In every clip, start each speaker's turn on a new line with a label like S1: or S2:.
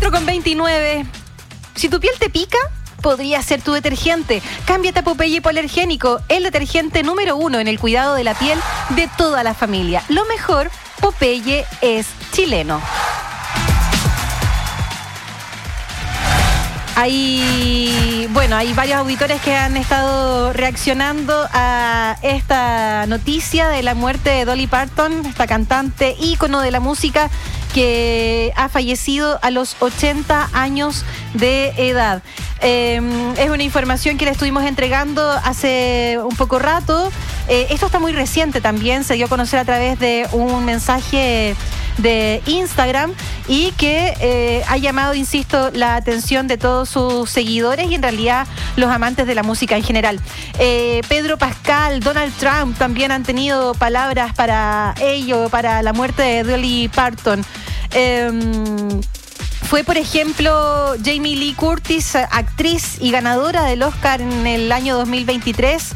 S1: 4,29. Si tu piel te pica, podría ser tu detergente. Cámbiate a Popeye Hipoalergénico, el detergente número 1 en el cuidado de la piel de toda la familia. Lo mejor, Popeye es chileno. Hay varios auditores que han estado reaccionando a esta noticia de la muerte de Dolly Parton, esta cantante ícono de la música que ha fallecido a los 80 años de edad. Es una información que le estuvimos entregando hace un poco rato. Esto está muy reciente también, se dio a conocer a través de un mensaje de Instagram y que ha llamado, insisto, la atención de todos sus seguidores y en realidad los amantes de la música en general. Pedro Pascal, Donald Trump también han tenido palabras para ello, para la muerte de Dolly Parton. Fue, por ejemplo, Jamie Lee Curtis, actriz y ganadora del Oscar en el año 2023,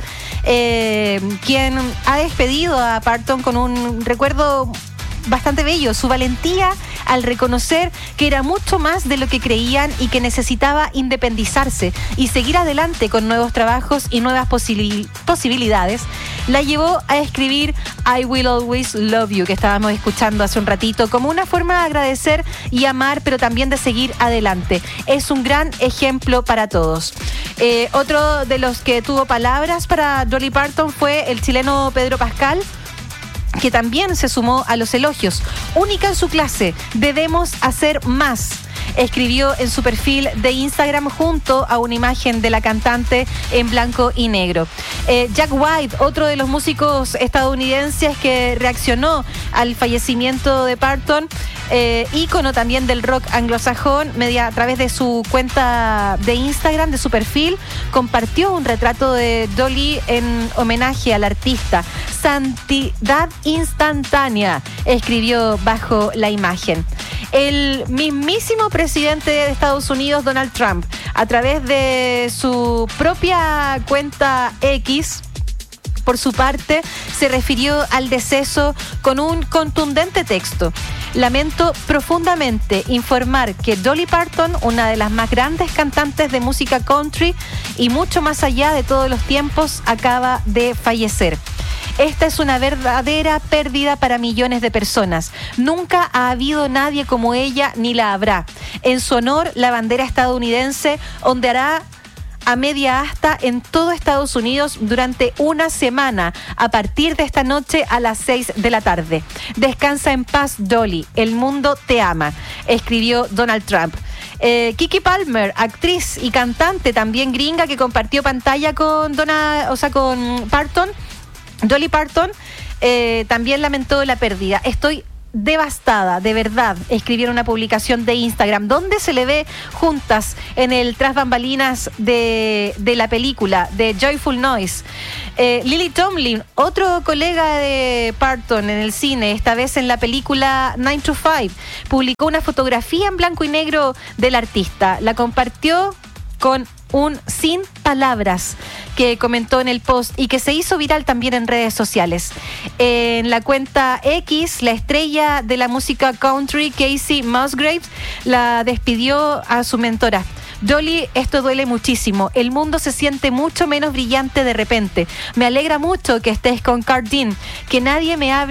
S1: quien ha despedido a Parton con un recuerdo bastante bello, su valentía al reconocer que era mucho más de lo que creían y que necesitaba independizarse y seguir adelante con nuevos trabajos y nuevas posibilidades, la llevó a escribir I Will Always Love You, que estábamos escuchando hace un ratito, como una forma de agradecer y amar, pero también de seguir adelante. Es un gran ejemplo para todos. Otro de los que tuvo palabras para Dolly Parton fue el chileno Pedro Pascal, que también se sumó a los elogios. Única en su clase, debemos hacer más, escribió en su perfil de Instagram junto a una imagen de la cantante en blanco y negro. Jack White, otro de los músicos estadounidenses que reaccionó al fallecimiento de Parton, ícono también del rock anglosajón, a través de su cuenta de Instagram, de su perfil, compartió un retrato de Dolly en homenaje al artista. Santidad instantánea, escribió bajo la imagen. El mismísimo presidente de Estados Unidos, Donald Trump, a través de su propia cuenta X, por su parte, se refirió al deceso con un contundente texto. Lamento profundamente informar que Dolly Parton, una de las más grandes cantantes de música country y mucho más allá de todos los tiempos, acaba de fallecer. Esta es una verdadera pérdida para millones de personas. Nunca ha habido nadie como ella, ni la habrá. En su honor, la bandera estadounidense ondeará a media asta en todo Estados Unidos durante una semana, a partir de esta noche a las 6 de la tarde. Descansa en paz, Dolly. El mundo te ama, escribió Donald Trump. Keke Palmer, actriz y cantante también gringa, que compartió pantalla con Parton. Dolly Parton también lamentó la pérdida. Estoy devastada, de verdad, escribieron una publicación de Instagram donde se le ve juntas en el tras bambalinas de la película de Joyful Noise. Lily Tomlin, otro colega de Parton en el cine, esta vez en la película 9 to 5, publicó una fotografía en blanco y negro del artista. La compartió con un sin palabras que comentó en el post y que se hizo viral también en redes sociales. En la cuenta X, la estrella de la música country, Casey Musgraves, la despidió a su mentora. Dolly, esto duele muchísimo. El mundo se siente mucho menos brillante de repente. Me alegra mucho que estés con Cardin, que nadie me hable